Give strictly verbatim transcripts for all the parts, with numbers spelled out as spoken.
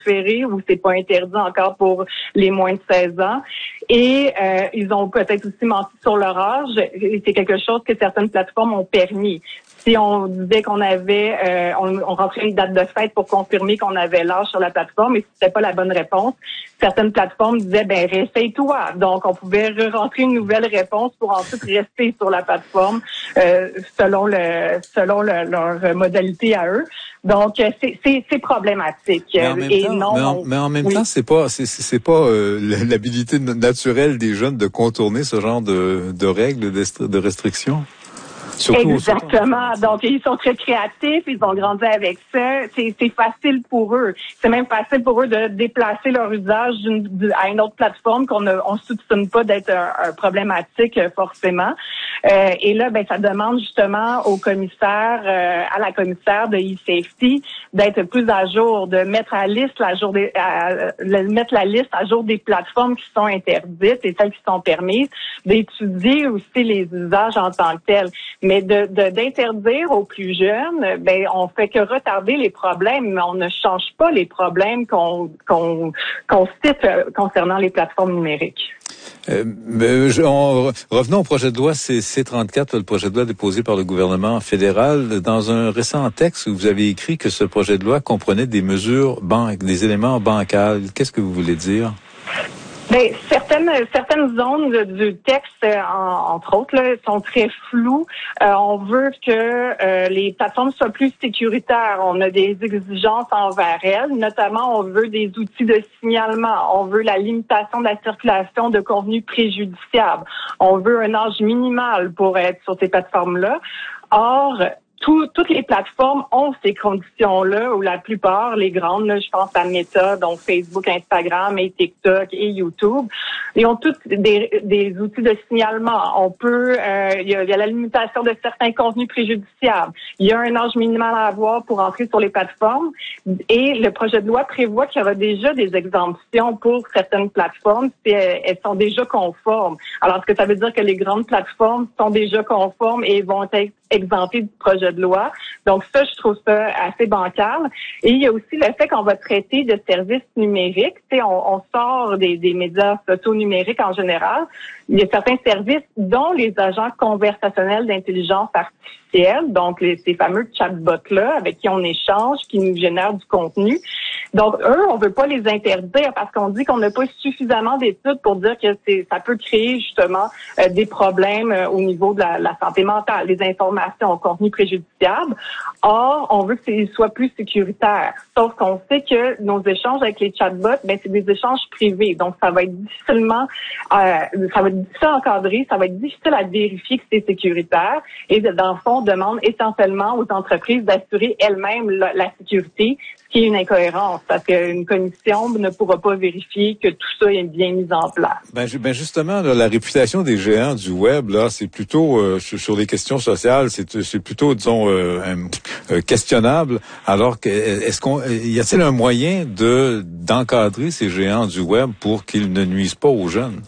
légiféré ou c'est pas interdit encore pour les moins de seize ans. Et euh, ils ont peut-être aussi menti sur leur âge. Et c'est quelque chose que certaines plateformes ont permis. Si on disait qu'on avait, euh, on, on rentrait une date de fête pour confirmer qu'on avait l'âge sur la plateforme, et c'était pas la bonne réponse, certaines plateformes disaient, ben réessaye-toi. Donc, on pouvait rentrer une nouvelle réponse pour ensuite rester sur la plateforme euh, selon le, selon le, leur modalité à eux. Donc, c'est, c'est, c'est problématique. Mais en même et temps, non, mais en, on, mais en même oui. temps, c'est pas, c'est, c'est pas euh, l'habilité naturelle des jeunes de contourner ce genre de, de règles, de restrictions. Surtout Exactement. Donc, ils sont très créatifs, ils ont grandi avec ça. C'est, c'est facile pour eux. C'est même facile pour eux de déplacer leur usage d'une, à une autre plateforme qu'on ne on soupçonne pas d'être un, un problématique forcément. Euh, et là, ben, ça demande justement au commissaire, euh, à la commissaire de e-safety d'être plus à jour, de mettre à liste la jour des, à, à, mettre la liste à jour des plateformes qui sont interdites et celles qui sont permises, d'étudier aussi les usages en tant que tels. Mais de, de d'interdire aux plus jeunes, ben on fait que retarder les problèmes, mais on ne change pas les problèmes qu'on qu'on qu'on cite concernant les plateformes numériques. Euh, mais je, on, revenons au projet de loi C trente-quatre, le projet de loi déposé par le gouvernement fédéral. Dans un récent texte, vous avez écrit que ce projet de loi comprenait des mesures banques, des éléments bancals. Qu'est-ce que vous voulez dire? Bien, certaines certaines zones du texte, en, entre autres, là, sont très floues. Euh, on veut que euh, les plateformes soient plus sécuritaires. On a des exigences envers elles. Notamment, on veut des outils de signalement. On veut la limitation de la circulation de contenus préjudiciables. On veut un âge minimal pour être sur ces plateformes-là. Or, Tout, toutes les plateformes ont ces conditions-là, ou la plupart, les grandes, là, je pense à Meta, donc Facebook, Instagram et TikTok et YouTube, ils ont toutes des, des outils de signalement. On peut, euh, il y a, il y a la limitation de certains contenus préjudiciables. Il y a un âge minimal à avoir pour entrer sur les plateformes et le projet de loi prévoit qu'il y aura déjà des exemptions pour certaines plateformes si elles, elles sont déjà conformes. Alors, est-ce que ça veut dire que les grandes plateformes sont déjà conformes et vont être exemptées du projet de loi? Donc ça, je trouve ça assez bancal. Et il y a aussi le fait qu'on va traiter de services numériques. Tu sais, on, on sort des, des médias sociaux numériques en général. Il y a certains services, dont les agents conversationnels d'intelligence artificielle, donc les, ces fameux chatbots-là avec qui on échange, qui nous génèrent du contenu. Donc, eux, on veut pas les interdire parce qu'on dit qu'on n'a pas suffisamment d'études pour dire que c'est, ça peut créer justement euh, des problèmes euh, au niveau de la, la santé mentale, les informations au contenu préjudiciable. Or, on veut que c'est soit plus sécuritaire. Sauf qu'on sait que nos échanges avec les chatbots, ben c'est des échanges privés. Donc, ça va être difficilement, euh, ça va être difficile à encadrer, ça va être difficile à vérifier que c'est sécuritaire. Et dans le fond, on demande essentiellement aux entreprises d'assurer elles-mêmes la, la sécurité, ce qui est une incohérence, parce qu'une commission ne pourra pas vérifier que tout ça est bien mis en place. Ben, ben justement, là, la réputation des géants du web, là, c'est plutôt euh, sur, sur les questions sociales, c'est, c'est plutôt, disons, euh, euh, questionnable. Alors, que, est-ce qu'on, y a-t-il un moyen de d'encadrer ces géants du web pour qu'ils ne nuisent pas aux jeunes?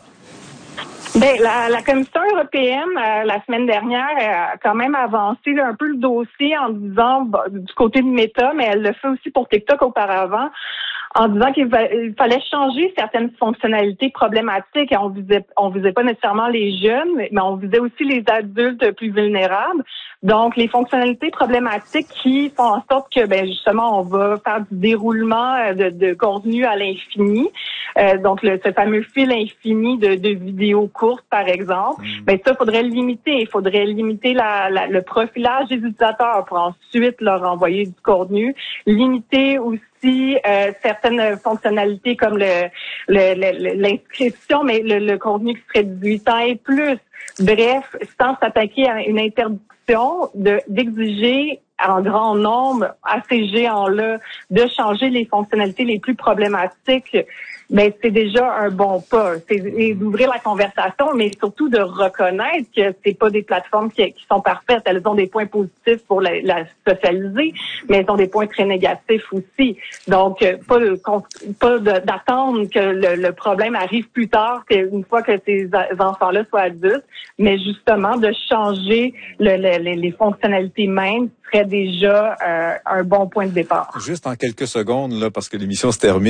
Ben, la, la Commission européenne, euh, la semaine dernière, a quand même avancé là, un peu le dossier en disant, bah, du côté de Meta, mais elle le fait aussi pour TikTok auparavant, en disant qu'il va, il fallait changer certaines fonctionnalités problématiques. Et on visait, on visait pas nécessairement les jeunes, mais on visait aussi les adultes plus vulnérables. Donc, les fonctionnalités problématiques qui font en sorte que, ben justement, on va faire du déroulement de, de contenu à l'infini. Euh, donc, le, ce fameux fil infini de, de vidéos courtes, par exemple. Mmh. Ben ça, faudrait le limiter. Il faudrait limiter la, la, le profilage des utilisateurs pour ensuite leur envoyer du contenu. Limiter aussi euh, certaines fonctionnalités comme le, le, le l'inscription, mais le, le contenu qui serait dix-huit ans et plus. Bref, sans s'attaquer à une interdiction de d'exiger en grand nombre à ces géants-là de changer les fonctionnalités les plus problématiques, ben c'est déjà un bon pas. C'est d'ouvrir la conversation, mais surtout de reconnaître que c'est pas des plateformes qui, qui sont parfaites. Elles ont des points positifs pour la, la socialiser, mais elles ont des points très négatifs aussi. Donc, pas, de, pas de, d'attendre que le, le problème arrive plus tard, qu'une fois que ces enfants-là soient adultes, mais justement de changer le, le, les fonctionnalités mêmes serait déjà euh, un bon point de départ. Juste en quelques secondes, là, parce que l'émission se termine.